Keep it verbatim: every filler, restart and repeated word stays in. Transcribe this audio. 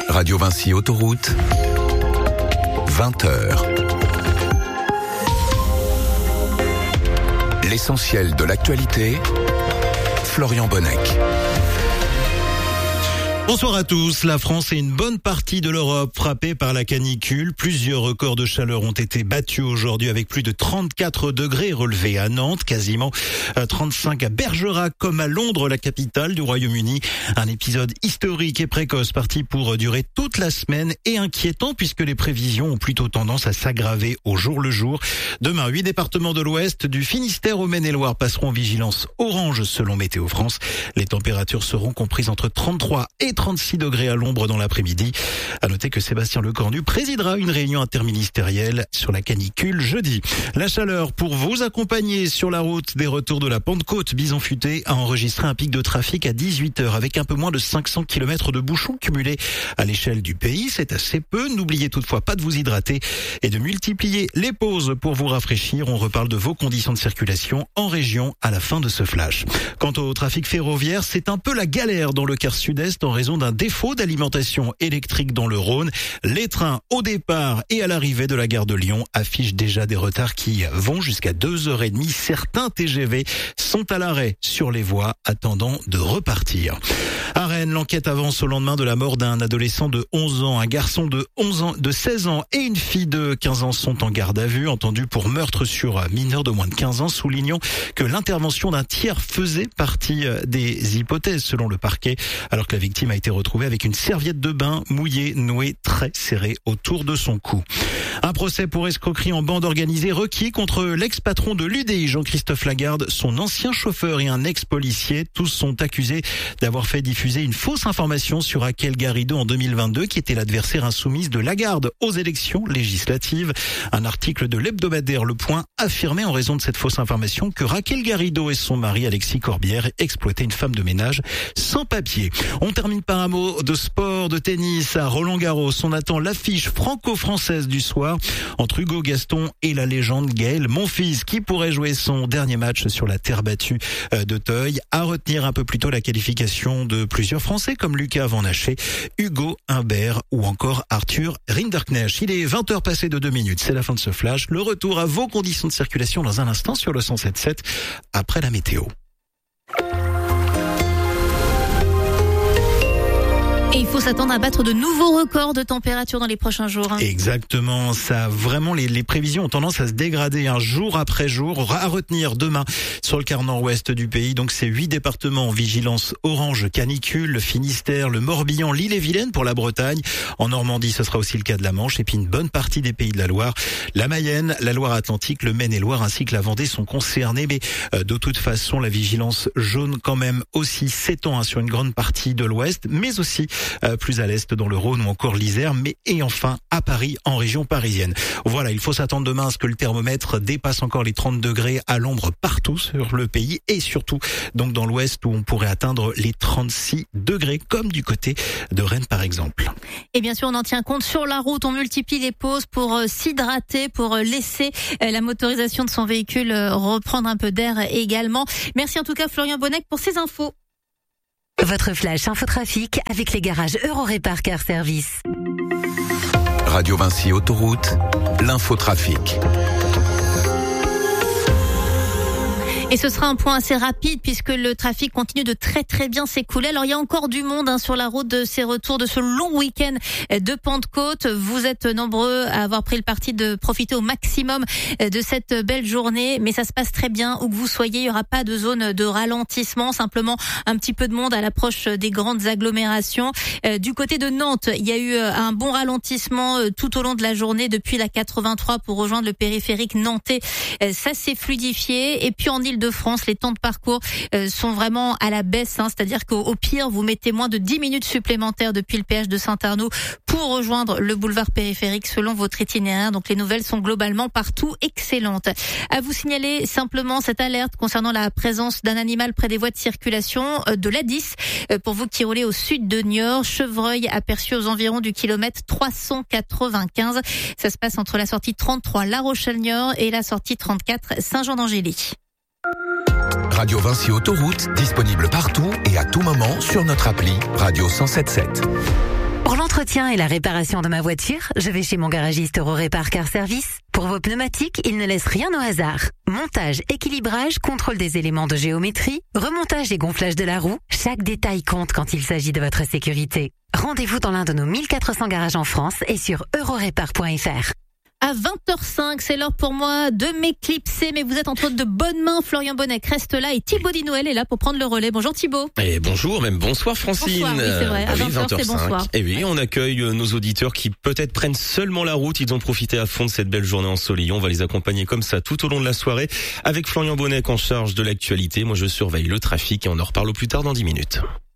Radio Vinci Autoroute, vingt heures. L'essentiel de l'actualité, Florian Bonnec. Bonsoir à tous. La France et une bonne partie de l'Europe frappée par la canicule. Plusieurs records de chaleur ont été battus aujourd'hui avec plus de trente-quatre degrés relevés à Nantes, quasiment trente-cinq à Bergerac comme à Londres, la capitale du Royaume-Uni. Un épisode historique et précoce parti pour durer toute la semaine et inquiétant puisque les prévisions ont plutôt tendance à s'aggraver au jour le jour. Demain, huit départements de l'Ouest, du Finistère au Maine-et-Loire passeront en vigilance orange selon Météo France. Les températures seront comprises entre trente-trois et trente-six degrés à l'ombre dans l'après-midi. À noter que Sébastien Lecornu présidera une réunion interministérielle sur la canicule jeudi. La chaleur pour vous accompagner sur la route des retours de la Pentecôte. Bison Futé a enregistré un pic de trafic à dix-huit heures avec un peu moins de cinq cents kilomètres de bouchons cumulés à l'échelle du pays. C'est assez peu. N'oubliez toutefois pas de vous hydrater et de multiplier les pauses pour vous rafraîchir. On reparle de vos conditions de circulation en région à la fin de ce flash. Quant au trafic ferroviaire, c'est un peu la galère dans le quart sud-est en raison d'un défaut d'alimentation électrique dans le Rhône. Les trains au départ et à l'arrivée de la gare de Lyon affichent déjà des retards qui vont jusqu'à deux heures trente. Certains T G V sont à l'arrêt sur les voies attendant de repartir. À Rennes, l'enquête avance au lendemain de la mort d'un adolescent de onze ans. Un garçon de onze ans, de seize ans et une fille de quinze ans sont en garde à vue, entendus pour meurtre sur mineur de moins de quinze ans. Soulignons que l'intervention d'un tiers faisait partie des hypothèses selon le parquet, alors que la victime a été retrouvée avec une serviette de bain mouillée, nouée très serrée autour de son cou. Un procès pour escroquerie en bande organisée requis contre l'ex-patron de l'U D I, Jean-Christophe Lagarde, son ancien chauffeur et un ex-policier. Tous sont accusés d'avoir fait diffuser une fausse information sur Raquel Garrido en deux mille vingt-deux, qui était l'adversaire insoumise de Lagarde aux élections législatives. Un article de l'hebdomadaire Le Point affirmait en raison de cette fausse information que Raquel Garrido et son mari Alexis Corbière exploitaient une femme de ménage sans papier. On termine par un mot de sport, de tennis à Roland-Garros. On attend l'affiche franco-française du soir entre Hugo Gaston et la légende Gaël Monfils, qui pourrait jouer son dernier match sur la terre battue de Teuil. À retenir un peu plus tôt la qualification de plusieurs Français comme Lucas Van Haché, Hugo Humbert ou encore Arthur Rinderknecht. Il est vingt heures passées de deux minutes. C'est la fin de ce flash. Le retour à vos conditions de circulation dans un instant sur le cent sept virgule sept après la météo. Et il faut s'attendre à battre de nouveaux records de température dans les prochains jours. Exactement, ça vraiment les, les prévisions ont tendance à se dégrader un jour après jour. À retenir demain sur le quart nord-ouest du pays, donc c'est huit départements en vigilance orange canicule, le Finistère, le Morbihan, l'Ille-et-Vilaine pour la Bretagne. En Normandie, ce sera aussi le cas de la Manche et puis une bonne partie des pays de la Loire. La Mayenne, la Loire-Atlantique, le Maine-et-Loire ainsi que la Vendée sont concernés, mais euh, de toute façon la vigilance jaune quand même aussi s'étend hein, sur une grande partie de l'ouest, mais aussi Euh, plus à l'est dans le Rhône ou encore l'Isère, mais et enfin à Paris en région parisienne. Voilà, il faut s'attendre demain à ce que le thermomètre dépasse encore les trente degrés à l'ombre partout sur le pays et surtout donc dans l'ouest où on pourrait atteindre les trente-six degrés comme du côté de Rennes par exemple. Et bien sûr, on en tient compte sur la route, on multiplie les pauses pour euh, s'hydrater, pour euh, laisser euh, la motorisation de son véhicule euh, reprendre un peu d'air également. Merci en tout cas Florian Bonnec pour ces infos. Votre flash infotrafic avec les garages Eurorépar Car Service. Radio Vinci Autoroute, l'infotrafic. Et ce sera un point assez rapide puisque le trafic continue de très très bien s'écouler. Alors il y a encore du monde hein, sur la route de ces retours de ce long week-end de Pentecôte. Vous êtes nombreux à avoir pris le parti de profiter au maximum de cette belle journée, mais ça se passe très bien où que vous soyez. Il n'y aura pas de zone de ralentissement, simplement un petit peu de monde à l'approche des grandes agglomérations. Du côté de Nantes, il y a eu un bon ralentissement tout au long de la journée depuis la quatre-vingt-trois pour rejoindre le périphérique nantais. Ça s'est fluidifié. Et puis en Île de France, les temps de parcours euh, sont vraiment à la baisse, hein, c'est-à-dire qu'au au pire, vous mettez moins de dix minutes supplémentaires depuis le péage de Saint-Arnaud pour rejoindre le boulevard périphérique selon votre itinéraire. Donc les nouvelles sont globalement partout excellentes. À vous signaler simplement cette alerte concernant la présence d'un animal près des voies de circulation euh, de l'A dix. Euh, pour vous qui roulez au sud de Niort, chevreuil aperçu aux environs du kilomètre trois cent quatre-vingt-quinze. Ça se passe entre la sortie trente-trois La Rochelle-Niort et la sortie trente-quatre Saint-Jean-d'Angély. Radio Vinci Autoroute, disponible partout et à tout moment sur notre appli Radio cent sept virgule sept. Pour l'entretien et la réparation de ma voiture, je vais chez mon garagiste Eurorépar Car Service. Pour vos pneumatiques, il ne laisse rien au hasard. Montage, équilibrage, contrôle des éléments de géométrie, remontage et gonflage de la roue, chaque détail compte quand il s'agit de votre sécurité. Rendez-vous dans l'un de nos mille quatre cents garages en France et sur eurorépar point f r. À vingt heures cinq, c'est l'heure pour moi de m'éclipser, mais vous êtes entre de bonnes mains. Florian Bonnec reste là et Thibaut Dinouel est là pour prendre le relais. Bonjour Thibaut. Et bonjour, même bonsoir Francine. Bonsoir, oui, c'est vrai. À oui, vingt heures, c'est bonsoir. Et oui, on accueille nos auditeurs qui peut-être prennent seulement la route. Ils ont profité à fond de cette belle journée ensoleillée. On va les accompagner comme ça tout au long de la soirée avec Florian Bonnec en charge de l'actualité. Moi, je surveille le trafic et on en reparle au plus tard dans dix minutes.